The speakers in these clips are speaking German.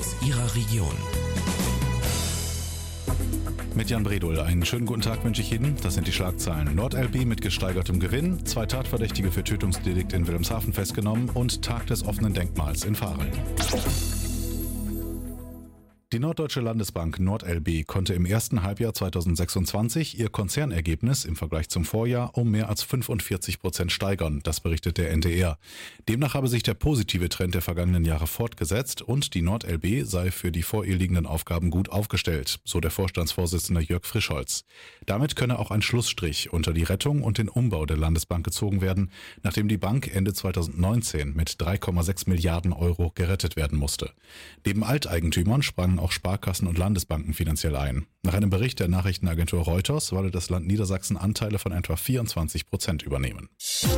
aus Ihrer Region. Mit Jan Bredol. Einen schönen guten Tag wünsche ich Ihnen. Das sind die Schlagzeilen. NordLB mit gesteigertem Gewinn, 2 Tatverdächtige für Tötungsdelikt in Wilhelmshaven festgenommen und Tag des offenen Denkmals in Varel. Die Norddeutsche Landesbank NordLB konnte im ersten Halbjahr 2026 ihr Konzernergebnis im Vergleich zum Vorjahr um mehr als 45% steigern, das berichtet der NDR. Demnach habe sich der positive Trend der vergangenen Jahre fortgesetzt und die NordLB sei für die vor ihr liegenden Aufgaben gut aufgestellt, so der Vorstandsvorsitzende Jörg Frischholz. Damit könne auch ein Schlussstrich unter die Rettung und den Umbau der Landesbank gezogen werden, nachdem die Bank Ende 2019 mit 3,6 Milliarden Euro gerettet werden musste. Neben Alteigentümern sprangen auch Sparkassen und Landesbanken finanziell ein. Nach einem Bericht der Nachrichtenagentur Reuters wolle das Land Niedersachsen Anteile von etwa 24% übernehmen.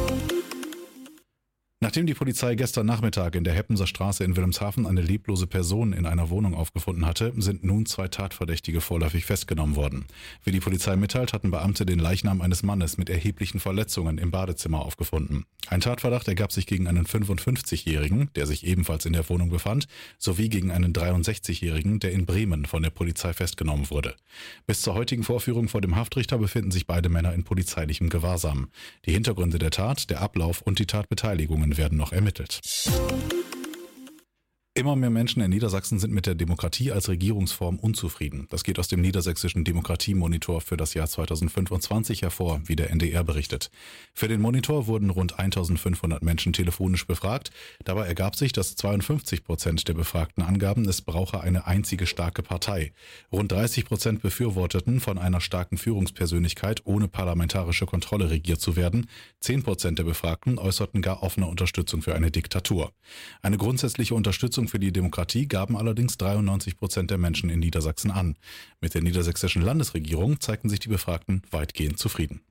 Nachdem die Polizei gestern Nachmittag in der Heppenser Straße in Wilhelmshaven eine leblose Person in einer Wohnung aufgefunden hatte, sind nun 2 Tatverdächtige vorläufig festgenommen worden. Wie die Polizei mitteilt, hatten Beamte den Leichnam eines Mannes mit erheblichen Verletzungen im Badezimmer aufgefunden. Ein Tatverdacht ergab sich gegen einen 55-Jährigen, der sich ebenfalls in der Wohnung befand, sowie gegen einen 63-Jährigen, der in Bremen von der Polizei festgenommen wurde. Bis zur heutigen Vorführung vor dem Haftrichter befinden sich beide Männer in polizeilichem Gewahrsam. Die Hintergründe der Tat, der Ablauf und die Tatbeteiligungen werden noch ermittelt. Immer mehr Menschen in Niedersachsen sind mit der Demokratie als Regierungsform unzufrieden. Das geht aus dem niedersächsischen Demokratiemonitor für das Jahr 2025 hervor, wie der NDR berichtet. Für den Monitor wurden rund 1500 Menschen telefonisch befragt. Dabei ergab sich, dass 52% der Befragten angaben, es brauche eine einzige starke Partei. Rund 30% befürworteten, von einer starken Führungspersönlichkeit ohne parlamentarische Kontrolle regiert zu werden. 10% der Befragten äußerten gar offene Unterstützung für eine Diktatur. Eine grundsätzliche Unterstützung für die Demokratie gaben allerdings 93% der Menschen in Niedersachsen an. Mit der niedersächsischen Landesregierung zeigten sich die Befragten weitgehend zufrieden.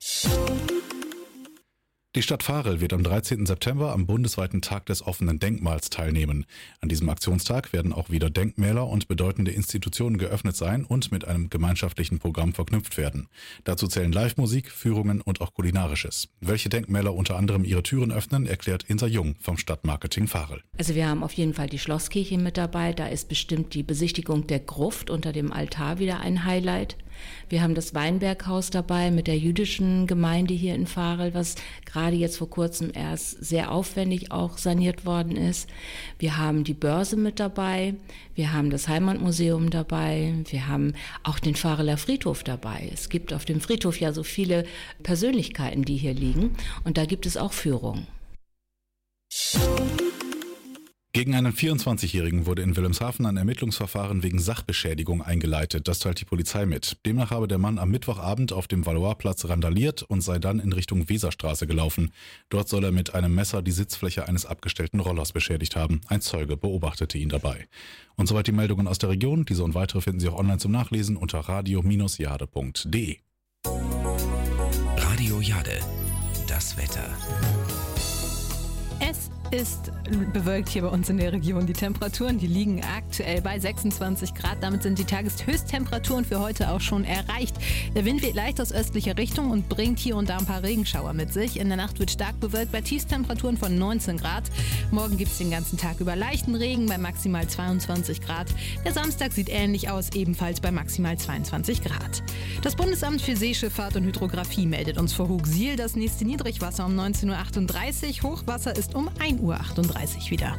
Die Stadt Varel wird am 13. September am bundesweiten Tag des offenen Denkmals teilnehmen. An diesem Aktionstag werden auch wieder Denkmäler und bedeutende Institutionen geöffnet sein und mit einem gemeinschaftlichen Programm verknüpft werden. Dazu zählen Live-Musik, Führungen und auch Kulinarisches. Welche Denkmäler unter anderem ihre Türen öffnen, erklärt Insa Jung vom Stadtmarketing Varel. Also wir haben auf jeden Fall die Schlosskirche mit dabei. Da ist bestimmt die Besichtigung der Gruft unter dem Altar wieder ein Highlight. Wir haben das Weinberghaus dabei mit der jüdischen Gemeinde hier in Varel, was gerade jetzt vor kurzem erst sehr aufwendig auch saniert worden ist. Wir haben die Börse mit dabei, wir haben das Heimatmuseum dabei, wir haben auch den Vareler Friedhof dabei. Es gibt auf dem Friedhof ja so viele Persönlichkeiten, die hier liegen, und da gibt es auch Führungen. Gegen einen 24-Jährigen wurde in Wilhelmshaven ein Ermittlungsverfahren wegen Sachbeschädigung eingeleitet. Das teilt die Polizei mit. Demnach habe der Mann am Mittwochabend auf dem Valois-Platz randaliert und sei dann in Richtung Weserstraße gelaufen. Dort soll er mit einem Messer die Sitzfläche eines abgestellten Rollers beschädigt haben. Ein Zeuge beobachtete ihn dabei. Und soweit die Meldungen aus der Region. Diese und weitere finden Sie auch online zum Nachlesen unter radio-jade.de. Radio Jade, das Wetter. Es ist bewölkt hier bei uns in der Region. Die Temperaturen, die liegen aktuell bei 26 Grad. Damit sind die Tageshöchsttemperaturen für heute auch schon erreicht. Der Wind weht leicht aus östlicher Richtung und bringt hier und da ein paar Regenschauer mit sich. In der Nacht wird stark bewölkt bei Tiefstemperaturen von 19 Grad. Morgen gibt es den ganzen Tag über leichten Regen bei maximal 22 Grad. Der Samstag sieht ähnlich aus, ebenfalls bei maximal 22 Grad. Das Bundesamt für Seeschifffahrt und Hydrographie meldet uns vor Hooghsiel das nächste Niedrigwasser um 19.38 Uhr. Hochwasser ist um 1.38 Uhr wieder.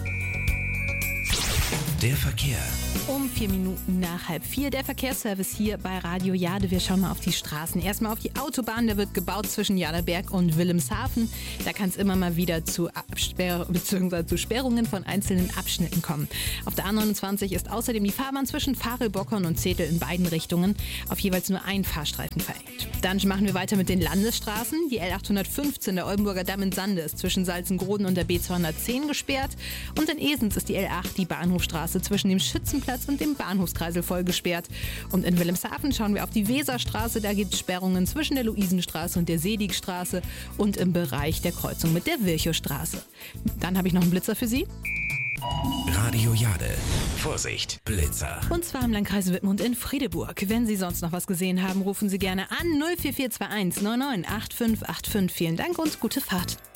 Der Verkehr. Um 4 Minuten nach 3:30 der Verkehrsservice hier bei Radio Jade. Wir schauen mal auf die Straßen. Erstmal auf die Autobahn, der wird gebaut zwischen Jaderberg und Wilhelmshaven. Da kann es immer mal wieder zu Sperrungen von einzelnen Abschnitten kommen. Auf der A29 ist außerdem die Fahrbahn zwischen Varel-Bockern und Zetel in beiden Richtungen auf jeweils nur ein Fahrstreifen verengt. Dann machen wir weiter mit den Landesstraßen. Die L815, der Oldenburger Damm in Sande, ist zwischen Salzengroden und der B210 gesperrt. Und in Esens ist die L8, die Bahnhofstraße, zwischen dem Schützenplatz und dem Bahnhofskreisel voll gesperrt. Und in Wilhelmshaven schauen wir auf die Weserstraße. Da gibt es Sperrungen zwischen der Luisenstraße und der Seligstraße und im Bereich der Kreuzung mit der Virchowstraße. Dann habe ich noch einen Blitzer für Sie. Radio Jade. Vorsicht, Blitzer. Und zwar im Landkreis Wittmund in Friedeburg. Wenn Sie sonst noch was gesehen haben, rufen Sie gerne an 04421 99 8585. Vielen Dank und gute Fahrt.